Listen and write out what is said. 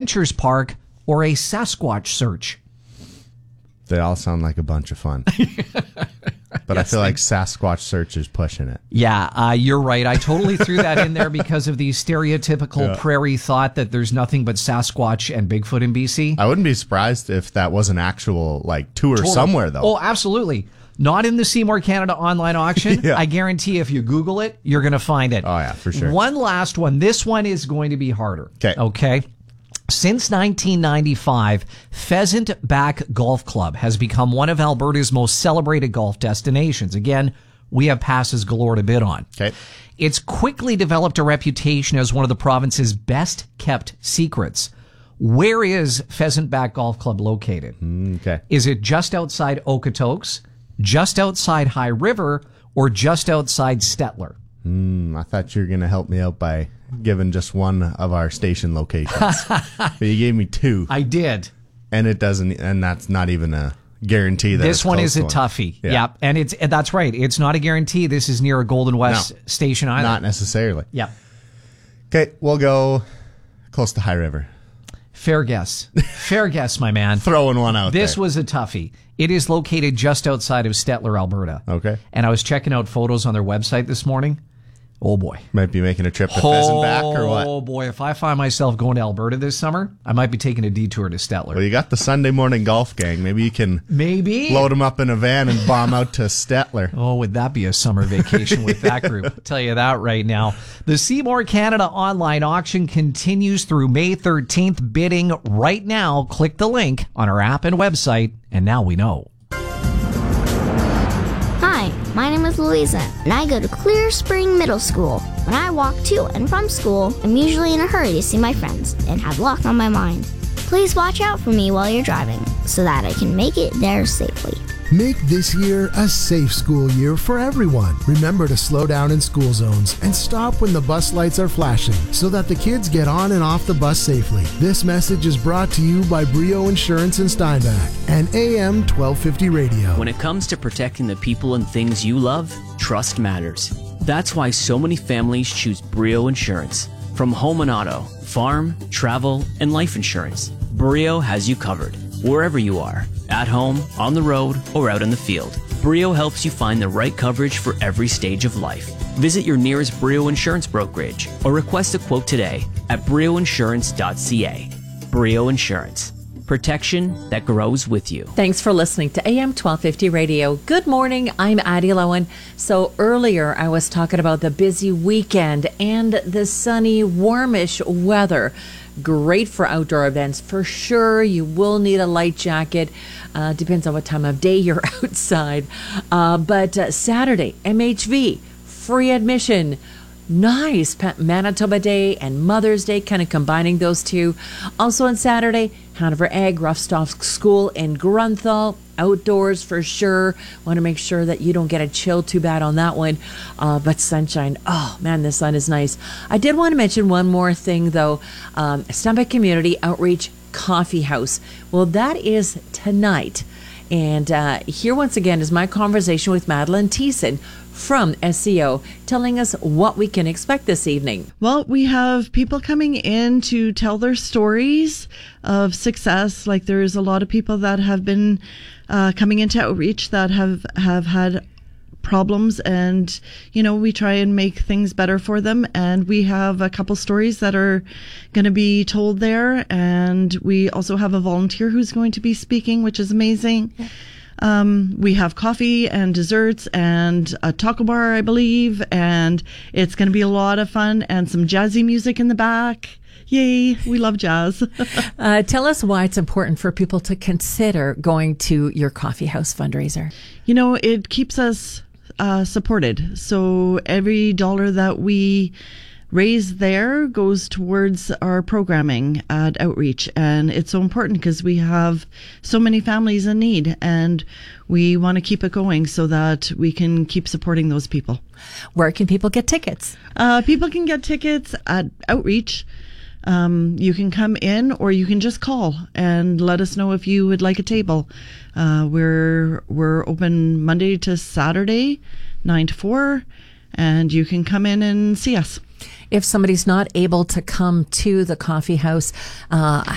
adventures park, or a Sasquatch search? They all sound like a bunch of fun. But I feel like Sasquatch search is pushing it. Yeah, you're right. I totally threw that in there because of the stereotypical prairie thought that there's nothing but Sasquatch and Bigfoot in BC. I wouldn't be surprised if that was an actual tour somewhere, though. Oh, absolutely. Not in the Seymour Canada online auction. Yeah. I guarantee if you Google it, you're going to find it. Oh, yeah, for sure. One last one. This one is going to be harder. Okay. Since 1995, Pheasant Back Golf Club has become one of Alberta's most celebrated golf destinations. Again, we have passes galore to bid on. Okay. It's quickly developed a reputation as one of the province's best kept secrets. Where is Pheasant Back Golf Club located? Okay. Is it just outside Okotoks, just outside High River, or just outside Stettler? I thought you were going to help me out by giving just one of our station locations. But you gave me two. I did. And it doesn't, and that's not even a guarantee that this one is a toughie. Yeah. And that's right. It's not a guarantee. This is near a Golden West station either. Not necessarily. Yeah. Okay, we'll go close to High River. Fair guess. Fair guess, my man. Throwing one out This there. was a toughie. It is located just outside of Stettler, Alberta. Okay. And I was checking out photos on their website this morning. Oh, boy. Might be making a trip to Pheasant Back or what? Oh, boy. If I find myself going to Alberta this summer, I might be taking a detour to Stettler. Well, you got the Sunday morning golf gang. Maybe you can load them up in a van and bomb out to Stettler. Oh, would that be a summer vacation with that group? I'll tell you that right now. The Seymour Canada online auction continues through May 13th. Bidding right now. Click the link on our app and website, and now we know. Hi, my name is Louisa, and I go to Clear Spring Middle School. When I walk to and from school, I'm usually in a hurry to see my friends and have lots on my mind. Please watch out for me while you're driving so that I can make it there safely. Make this year a safe school year for everyone. Remember to slow down in school zones and stop when the bus lights are flashing so that the kids get on and off the bus safely. This message is brought to you by Brio Insurance in Steinbach and AM 1250 Radio. When it comes to protecting the people and things you love, trust matters. That's why so many families choose Brio Insurance. From home and auto, farm, travel, and life insurance, Brio has you covered. Wherever you are, at home, on the road, or out in the field, Brio helps you find the right coverage for every stage of life. Visit your nearest Brio Insurance brokerage or request a quote today at brioinsurance.ca. Brio Insurance. Protection that grows with you. Thanks for listening to AM 1250 Radio. Good morning, I'm Addie Lowen. So earlier I was talking about the busy weekend and the sunny, warmish weather. Great for outdoor events. For sure, you will need a light jacket. Depends on what time of day you're outside. But Saturday, MHV, free admission. Nice. Manitoba Day and Mother's Day, kind of combining those two. Also on Saturday, Hanover Ag, Roughstoff School in Grunthal. Outdoors for sure. Want to make sure that you don't get a chill too bad on that one. But sunshine, oh man, the sun is nice. I did want to mention one more thing though. Steinbach Community Outreach Coffee House. Well, that is tonight. And here once again is my conversation with Madeline Thiessen from SEO, telling us what we can expect this evening. Well, we have people coming in to tell their stories of success. Like there's a lot of people that have been coming into outreach that have had problems, and we try and make things better for them. And we have a couple stories that are going to be told there, and we also have a volunteer who's going to be speaking, which is amazing. We have coffee and desserts and a taco bar, I believe, and it's going to be a lot of fun and some jazzy music in the back. Yay, we love jazz. Tell us why it's important for people to consider going to your coffee house fundraiser. It keeps us supported. So every dollar that we raise there goes towards our programming at Outreach. And it's so important because we have so many families in need, and we want to keep it going so that we can keep supporting those people. Where can people get tickets? People can get tickets at Outreach. You can come in, or you can just call and let us know if you would like a table. We're open Monday to Saturday, 9 to 4, and you can come in and see us. If somebody's not able to come to the coffee house,